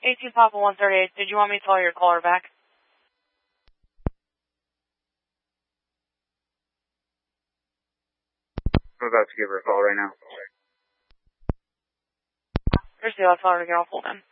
18 Papa 138. Did you want me to tell your caller back? I'm about to give her a call right now. Christy, I'll tell her to get off hold then.